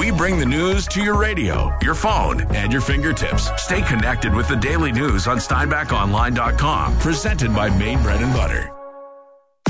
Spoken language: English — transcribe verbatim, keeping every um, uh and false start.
We bring the news to your radio, your phone, and your fingertips. Stay connected with the daily news on Steinbach Online dot com. Presented by Maine Bread and Butter.